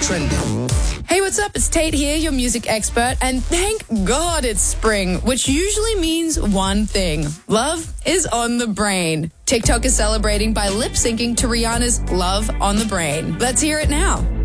trending. Hey, what's up? It's Tate here, your music expert, and thank God it's spring, which usually means one thing. Love is on the brain. TikTok is celebrating by lip-syncing to Rihanna's Love on the Brain. Let's hear it now.